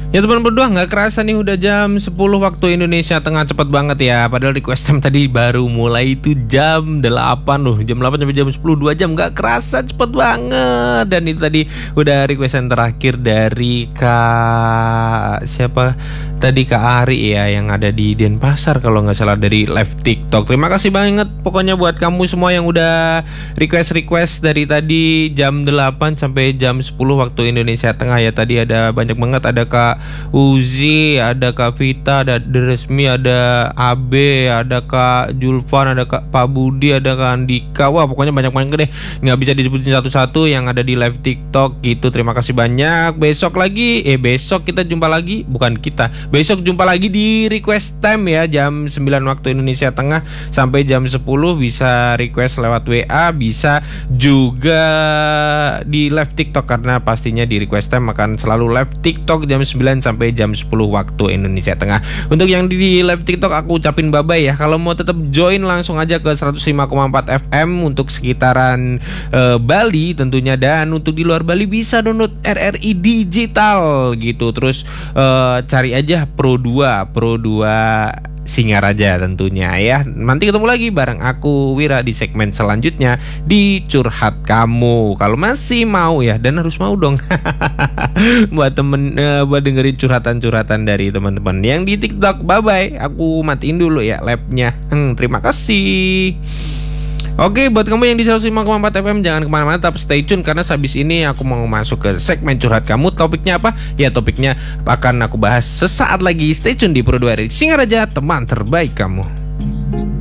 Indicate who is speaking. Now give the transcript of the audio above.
Speaker 1: Ya teman berdua, nggak kerasa nih udah jam 10 waktu Indonesia Tengah, cepet banget ya. Padahal request time tadi baru mulai itu jam 8 loh. Jam 8 sampai jam 10, 2 jam, nggak kerasa cepet banget. Dan itu tadi udah request time terakhir dari Kak siapa? Tadi Kak Ari ya, yang ada di Denpasar kalau nggak salah, dari live TikTok. Terima kasih banget pokoknya buat kamu semua yang udah request dari tadi jam 8 sampai jam 10 waktu Indonesia Tengah ya. Tadi ada banyak banget, ada Kak Uzi, ada Kak Vita, ada Resmi, ada AB, ada Kak Julvan, ada Kak Pak Budi, ada Kak Andika. Wah pokoknya banyak banget deh, nggak bisa disebutin satu-satu yang ada di live TikTok gitu. Terima kasih banyak. Besok kita jumpa lagi. Bukan kita, besok jumpa lagi di request time ya, jam 9 waktu Indonesia Tengah sampai jam 10. Bisa request lewat WA, bisa juga di live TikTok, karena pastinya di request time akan selalu live TikTok jam 9 sampai jam 10 waktu Indonesia Tengah. Untuk yang di live TikTok aku ucapin bye-bye ya. Kalau mau tetap join langsung aja ke 105,4 FM untuk sekitaran Bali tentunya. Dan untuk di luar Bali bisa download RRI Digital gitu. Terus cari aja Pro 2 Singaraja tentunya ya. Nanti ketemu lagi bareng aku Wira di segmen selanjutnya di Curhat Kamu. Kalau masih mau ya, dan harus mau dong buat dengerin curhatan-curhatan dari teman-teman yang di TikTok. Bye bye. Aku matiin dulu ya labnya. Terima kasih. Oke, buat kamu yang di 105,4 FM jangan kemana-mana, tetap stay tune karena habis ini aku mau masuk ke segmen Curhat Kamu. Topiknya apa? Ya topiknya akan aku bahas sesaat lagi. Stay tune di Pro 2 Singaraja, teman terbaik kamu.